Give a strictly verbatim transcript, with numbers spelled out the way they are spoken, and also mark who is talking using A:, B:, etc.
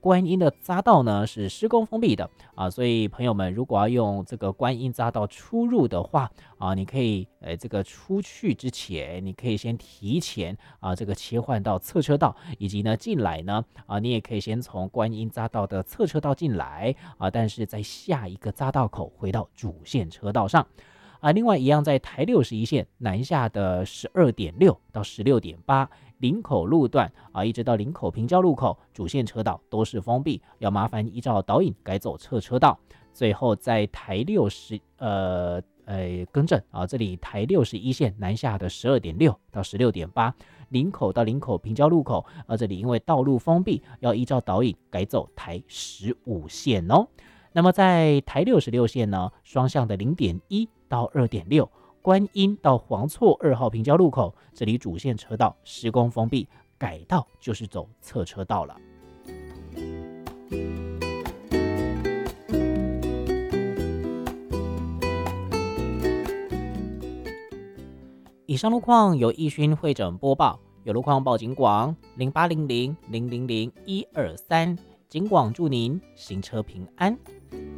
A: 观音的匝道呢是施工封闭的啊，所以朋友们如果要用这个观音匝道出入的话啊，你可以呃这个出去之前，你可以先提前啊这个切换到侧车道，以及呢进来呢啊，你也可以先从观音匝道的侧车道进来啊，但是在下一个匝道口回到主线车道上。啊，另外一样在台六十一线南下的十二点六到十六点八林口路段啊，一直到林口平交路口主线车道都是封闭，要麻烦依照导引改走侧车道。最后在台六十呃呃更正啊，这里台六十一线南下的十二点六到十六点八林口到林口平交路口啊，这里因为道路封闭，要依照导引改走台十五线哦。那么在台六十六线呢，双向的零点一到二点六，观音到黄厝二号平交路口，这里主线车道施工封闭，改道就是走侧车道了。以上路况由易勋会诊播报，有路况报警广零八零零零零零一二三，警广祝您行车平安。